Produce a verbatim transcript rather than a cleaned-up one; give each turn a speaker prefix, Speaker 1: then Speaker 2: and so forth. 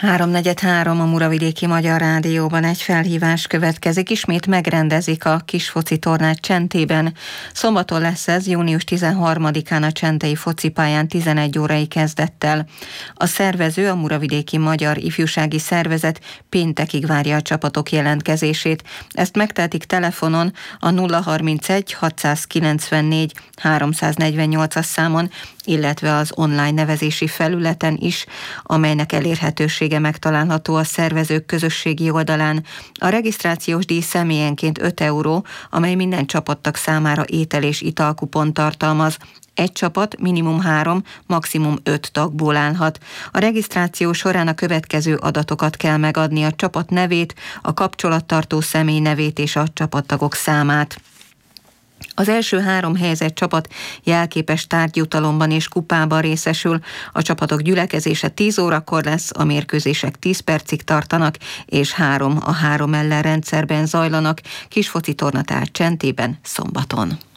Speaker 1: háromnegyed három a Muravidéki Magyar Rádióban egy felhívás következik. Ismét megrendezik a kisfoci tornát Csentében. Szombaton lesz ez, június tizenharmadikán a csentei focipályán tizenegy órai kezdettel. A szervező, a Muravidéki Magyar Ifjúsági Szervezet péntekig várja a csapatok jelentkezését. Ezt megtehetik telefonon a nulla harmincegy hatszázkilencvennégy háromszáznegyvennyolcas számon, illetve az online nevezési felületen is, amelynek elérhetősége megtalálható a szervezők közösségi oldalán. A regisztrációs díj személyenként öt euró, amely minden csapattag számára étel- és italkupont tartalmaz. Egy csapat minimum három, maximum öt tagból állhat. A regisztráció során a következő adatokat kell megadni: a csapat nevét, a kapcsolattartó személy nevét és a csapattagok számát. Az első három helyezett csapat jelképes tárgyjutalomban és kupában részesül. A csapatok gyülekezése tíz órakor lesz, a mérkőzések tíz percig tartanak, és három a három ellen rendszerben zajlanak. Kisfoci torna tehát Csentében szombaton.